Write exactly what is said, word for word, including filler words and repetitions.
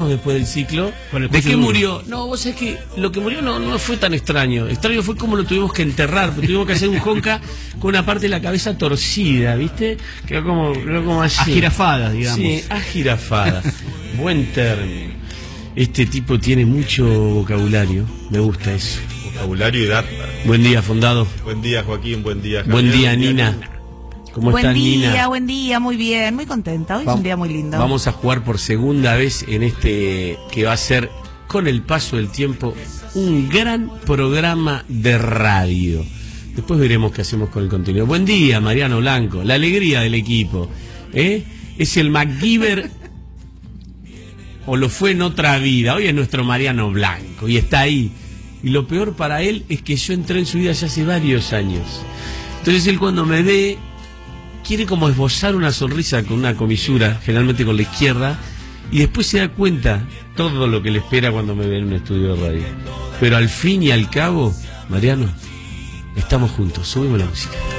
enteramos después del ciclo. ¿De qué murió? No, vos sabés que lo que murió no, no fue tan extraño. Extraño fue como lo tuvimos que enterrar, porque tuvimos que hacer un jonca con una parte de la cabeza torcida, ¿viste? Quedó como, quedó como así. Agirafada, digamos. Sí, agirafada. Buen término. Este tipo tiene mucho vocabulario, me gusta eso. Vocabulario y data. Buen día, Fondado. Buen día, Joaquín, buen día, Javier. Buen día, Nina. ¿Cómo buen estás, día, Nina? Buen día, muy bien, muy contenta. Hoy Va- es un día muy lindo. Vamos a jugar por segunda vez en este que va a ser, con el paso del tiempo, un gran programa de radio. Después veremos qué hacemos con el contenido. Buen día, Mariano Blanco, la alegría del equipo. ¿eh? Es el MacGyver, o lo fue en otra vida. Hoy es nuestro Mariano Blanco y está ahí. Y lo peor para él es que yo entré en su vida ya hace varios años. Entonces él, cuando me ve, quiere como esbozar una sonrisa con una comisura, generalmente con la izquierda, y después se da cuenta todo lo que le espera cuando me ve en un estudio de radio. Pero al fin y al cabo, Mariano, estamos juntos. Subimos la música.